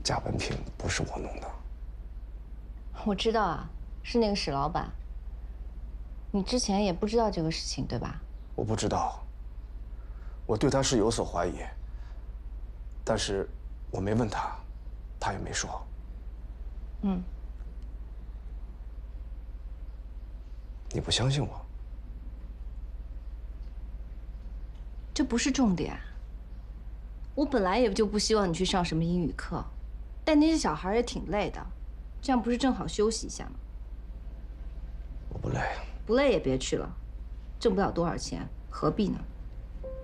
贾文平不是我弄的。 我知道啊，是那个史老板。你之前也不知道这个事情，对吧？ 我不知道，我对他是有所怀疑，但是我没问他，他也没说。 嗯。 你不相信我？ 这不是重点。我本来也就不希望你去上什么英语课，带那些小孩也挺累的，这样不是正好休息一下吗？ 我不累。 不累也别去了，挣不了多少钱，何必呢？